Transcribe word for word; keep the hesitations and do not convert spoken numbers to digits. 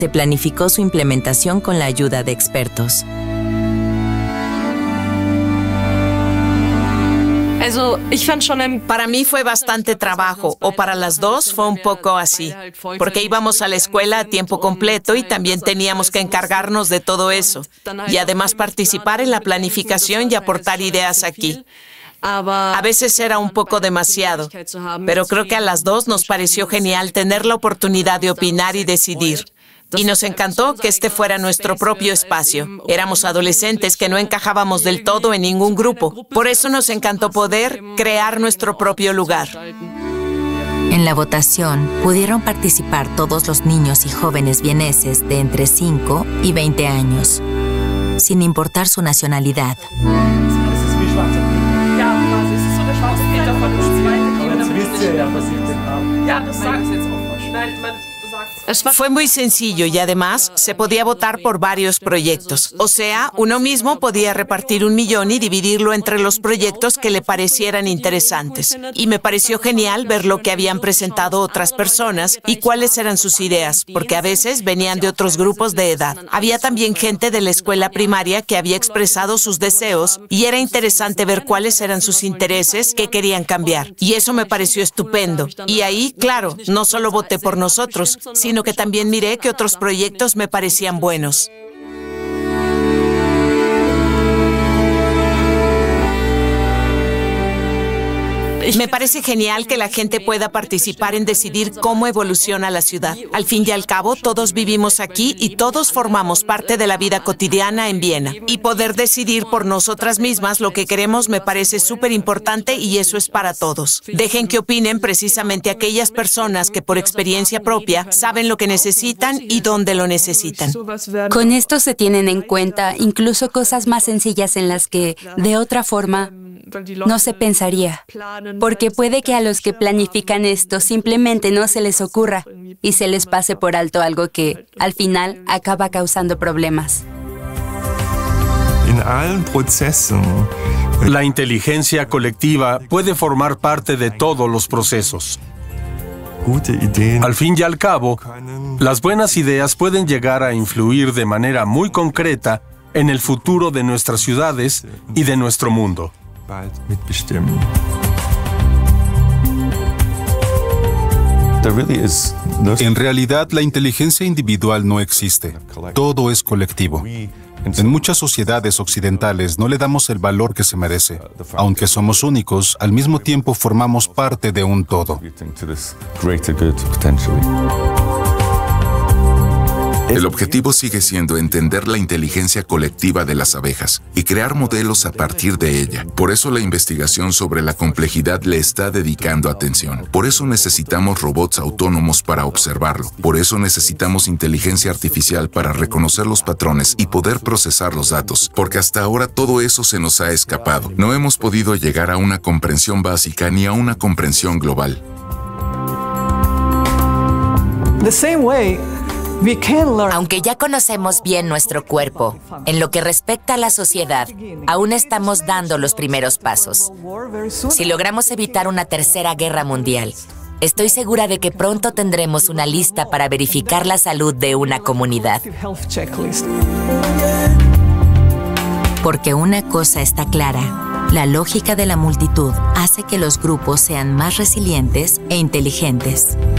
se planificó su implementación con la ayuda de expertos. Para mí fue bastante trabajo, o para las dos fue un poco así, porque íbamos a la escuela a tiempo completo y también teníamos que encargarnos de todo eso, y además participar en la planificación y aportar ideas aquí. A veces era un poco demasiado, pero creo que a las dos nos pareció genial tener la oportunidad de opinar y decidir. Y nos encantó que este fuera nuestro propio espacio. Éramos adolescentes que no encajábamos del todo en ningún grupo. Por eso nos encantó poder crear nuestro propio lugar. En la votación pudieron participar todos los niños y jóvenes vieneses de entre cinco y veinte años, sin importar su nacionalidad. Fue muy sencillo y además se podía votar por varios proyectos. O sea, uno mismo podía repartir un millón y dividirlo entre los proyectos que le parecieran interesantes. Y me pareció genial ver lo que habían presentado otras personas y cuáles eran sus ideas, porque a veces venían de otros grupos de edad. Había también gente de la escuela primaria que había expresado sus deseos y era interesante ver cuáles eran sus intereses que querían cambiar. Y eso me pareció estupendo. Y ahí, claro, no solo voté por nosotros, sino que también miré que otros proyectos me parecían buenos. Me parece genial que la gente pueda participar en decidir cómo evoluciona la ciudad. Al fin y al cabo, todos vivimos aquí y todos formamos parte de la vida cotidiana en Viena. Y poder decidir por nosotras mismas lo que queremos me parece súper importante y eso es para todos. Dejen que opinen precisamente aquellas personas que por experiencia propia saben lo que necesitan y dónde lo necesitan. Con esto se tienen en cuenta incluso cosas más sencillas en las que, de otra forma, no se pensaría, porque puede que a los que planifican esto simplemente no se les ocurra y se les pase por alto algo que, al final, acaba causando problemas. La inteligencia colectiva puede formar parte de todos los procesos. Al fin y al cabo, las buenas ideas pueden llegar a influir de manera muy concreta en el futuro de nuestras ciudades y de nuestro mundo. En realidad, la inteligencia individual no existe. Todo es colectivo. En muchas sociedades occidentales no le damos el valor que se merece. Aunque somos únicos, al mismo tiempo formamos parte de un todo. El objetivo sigue siendo entender la inteligencia colectiva de las abejas y crear modelos a partir de ella. Por eso la investigación sobre la complejidad le está dedicando atención. Por eso necesitamos robots autónomos para observarlo. Por eso necesitamos inteligencia artificial para reconocer los patrones y poder procesar los datos. Porque hasta ahora todo eso se nos ha escapado. No hemos podido llegar a una comprensión básica ni a una comprensión global. The same way, aunque ya conocemos bien nuestro cuerpo, en lo que respecta a la sociedad, aún estamos dando los primeros pasos. Si logramos evitar una tercera guerra mundial, estoy segura de que pronto tendremos una lista para verificar la salud de una comunidad. Porque una cosa está clara, la lógica de la multitud hace que los grupos sean más resilientes e inteligentes.